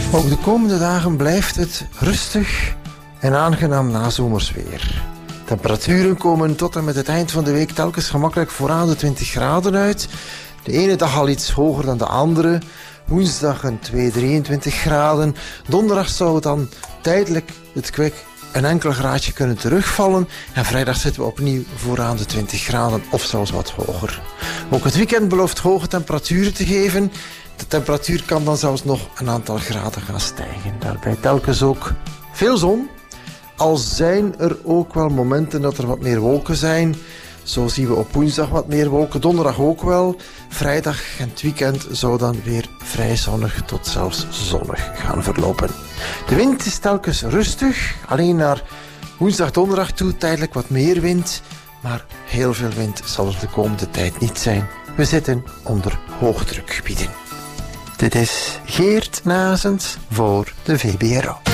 Ook de komende dagen blijft het rustig en aangenaam nazomers weer. Temperaturen komen tot en met het eind van de week telkens gemakkelijk vooraan de 20 graden uit. De ene dag al iets hoger dan de andere. Woensdag een 23 graden. Donderdag zou het dan tijdelijk het kwik een enkel graadje kunnen terugvallen. En vrijdag zitten we opnieuw vooraan de 20 graden of zelfs wat hoger. Ook het weekend belooft hoge temperaturen te geven. De temperatuur kan dan zelfs nog een aantal graden gaan stijgen. Daarbij telkens ook veel zon. Al zijn er ook wel momenten dat er wat meer wolken zijn. Zo zien we op woensdag wat meer wolken, donderdag ook wel. Vrijdag en het weekend zou dan weer vrij zonnig tot zelfs zonnig gaan verlopen. De wind is telkens rustig, alleen naar woensdag, donderdag toe tijdelijk wat meer wind. Maar heel veel wind zal er de komende tijd niet zijn. We zitten onder hoogdrukgebieden. Dit is Geert Nazens voor de VPRO.